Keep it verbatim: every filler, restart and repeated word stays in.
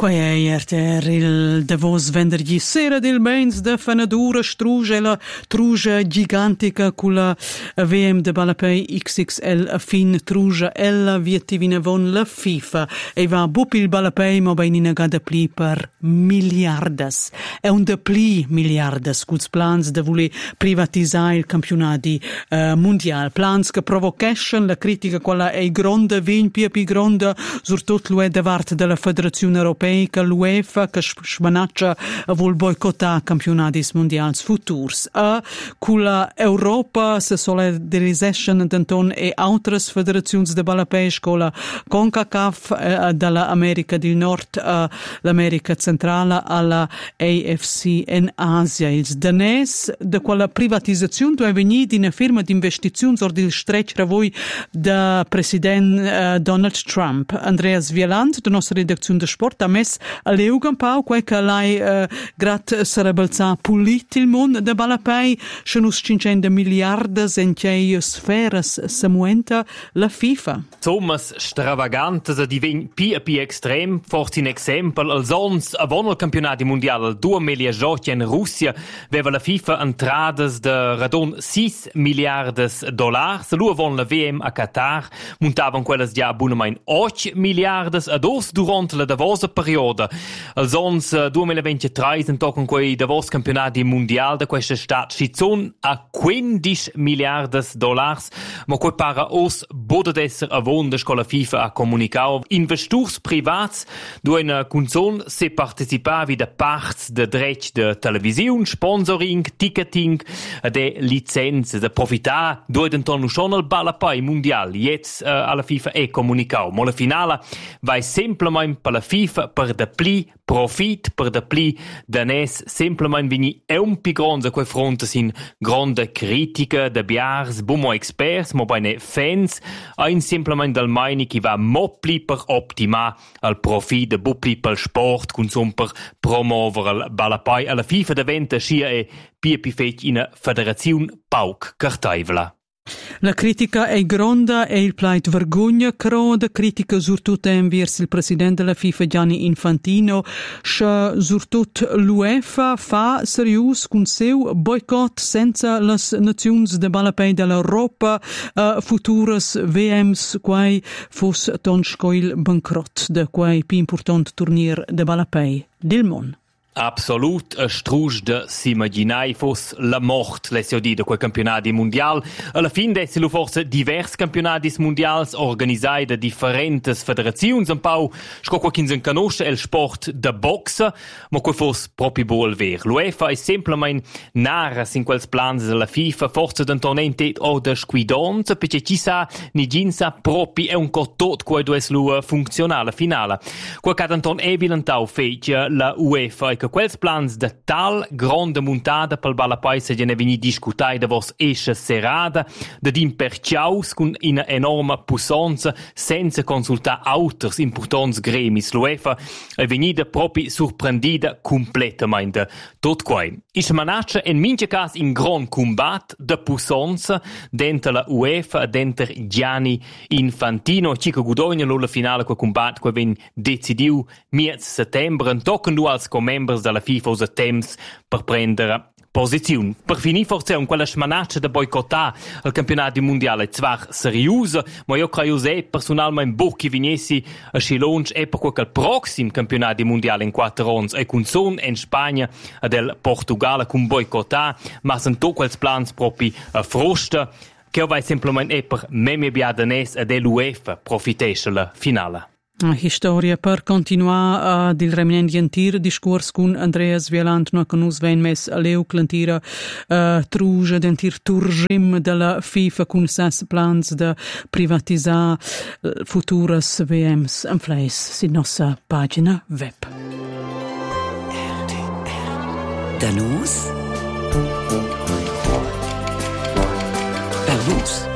Qua è erter il Davos venerdì sera del Mainz de fanadura struge la truge gigantica con la V M de Balapei X X L a fin truge ella viettivina von la FIFA e va bupi il Balapei ma bei nina gada pli per miliardas è un de pli miliardas cuts plans de vole privatizzare il campionati uh, mondial plans che provocation la critica quella è gronda vin pia pi gronda surtot lo è davart della Federazione Europea che l'UEFA che smanaccia vuol boicottare campionati mondiali futurs a con la Europa se solidarization denton e altre federazioni de balapei con la CONCACAF eh, dalla America del Nord all'America centrale alla A F C in Asia ils danès de quella privatizzazione dove venite in firma di investizioni or del stretch voi da presidente uh, Donald Trump Andreas Wieland da nostra redazione de sport a mes a leugan pau quei che lei uh, grat sarebelza pulit il mondo de balapei schenus cinquecento miliardas en chei sferas samuenta la FIFA. Sommas stravagantes a divin pi a pi extrem, forse in exempel als ons avon il campionati mondial al duemiladiciotto in Russia veva la FIFA entrades de radon sis miliardas dollars, lu avon la V M a Qatar montavan quellas già abonament otto miliardas a dos durant la davosa perioda. Als ons uh, duemilaventitré in toccon quei davos campionati mondial de questa stat schizon a quindici miliardas dollars, ma quei para os boda d'esser avon de scola FIFA a comunicau investors privats du una cunzon se participavi de parts de dretg de televisiun, sponsoring, ticketing, de licenze, de profitar du denton schon al balapei mondial jetzt uh, alla FIFA e comunicau. Ma la finala vai semplament per la FIFA per de pli profit per de pli danès semplament vini è un pi gronda quei fronte sin gronda critica de biars, bumo experts, mo bene fans, ein semplament del meini chi va mo pli per optima al profit de bu pli per sport, consum per promover al balapei alla FIFA diventa scia e pia pi fec in federaziun pauc cartaivla. La critica è gronda e il plait vergogna croda critica surtut envers il presidente della FIFA Gianni Infantino che surtut l'UEFA fa serius con seu boicott senza las nazions de balapei dell'Europa uh, futuras V Ms quai fos tonschcoil bankrott de quai pi important turnier de balapei del mon. Absolut, a strusch de s'imaginai fos la mort, lesio di de quei campionati mondial. Alla fin dessi lo forse divers campionati mondials organisai da differentes federaziuns, un pau sco qua kin sen conosce el sport da boxa, ma quei fos propi bol ver. L'UEFA è semplament naras in quels plans della FIFA, forse denton entet o da squidonza, perché ci sa ni ginsa propi è un co tot quei dues lua funzionale finale. Qua ca denton evidentau fece la UEFA e che quels plans de tal gronda muntada pel balapei se gene veni discutai da vos esce serada, de din perciaus cun ina enorma pussonza senza consultar auters importants gremis. L'UEFA è venida propi surprendida completamente tot quai. Is manaccia en mince cas in gran combat de pussonza dentro la UEFA, dentro Gianni Infantino, cica gudogna lo la finale qua combat qua ven decidiu miez settembre, toccen du als comembers dalla FIFA usa temps per prendere posizione. Per finire forse un quella smanaccia da boicottare il campionato mondiale zwar seriosa, ma io credo che personalmente bocchi vignesi a Chilonge e per quel prossimo campionato mondiale in quattro anni e con son in Spagna e del Portogallo con boicottare, ma sono tutti quels plans proprio a frosta che vai semplicemente per meme biadanes e dell'UEFA profitesce la finale. La storia per continuare uh, del reminendiantir discurs con Andreas Wieland no che nus ven mes a leu clantira uh, truge dentir turgim della FIFA con ses plans de privatizzare uh, futuras V Ms en fleis sin nostra pagina web. Da nus per nus